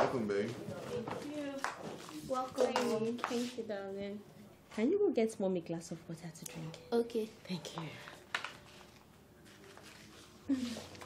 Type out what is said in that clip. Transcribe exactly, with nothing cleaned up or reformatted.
welcome, babe. Thank you. Welcome. Thank you, darling. Can you go get mommy a glass of water to drink? Okay. Thank you.